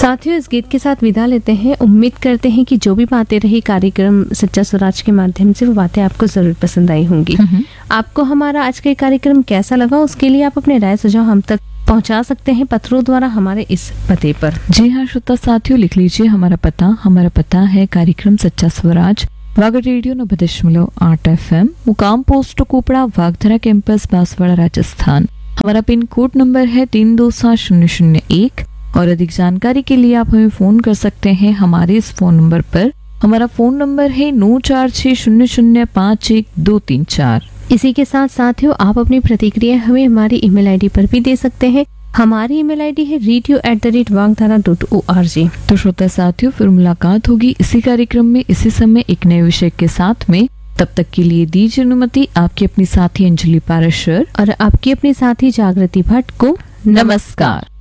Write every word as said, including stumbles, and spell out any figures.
साथियों, इस गीत के साथ विदा लेते हैं। उम्मीद करते हैं कि जो भी बातें रही कार्यक्रम सच्चा स्वराज के माध्यम से, वो बातें आपको जरूर पसंद आई होंगी। आपको हमारा आज का कार्यक्रम कैसा लगा, उसके लिए आप अपने राय सुझाव हम तक पहुंचा सकते हैं पत्रों द्वारा हमारे इस पते पर। जी हाँ श्रोता साथियों, लिख लीजिए हमारा पता। हमारा पता है कार्यक्रम सच्चा स्वराज, वागड़ रेडियो नब्बे दशमलव आठ एफ एम, मुकाम पोस्ट कोपड़ा, वागधरा कैंपस, बांसवाड़ा, राजस्थान। हमारा पिन कोड नंबर है तीन दो सात शून्य शून्य एक। और अधिक जानकारी के लिए आप हमें फोन कर सकते हैं हमारे इस फोन नंबर पर। हमारा फोन नंबर है नौ चार छह शून्य शून्य पाँच एक दो तीन चार। इसी के साथ साथियों, आप अपनी प्रतिक्रिया हमें हमारी ईमेल आईडी पर भी दे सकते हैं। हमारी ईमेल आईडी है radio at the rate वागधारा dot O R G. तो श्रोता साथियों, फिर मुलाकात होगी इसी कार्यक्रम में इसी समय एक नए विषय के साथ में। तब तक के लिए दीजिए अनुमति आपकी अपनी साथी अंजलि पाराशर और आपकी अपनी साथी जागृति भट्ट को। नमस्कार।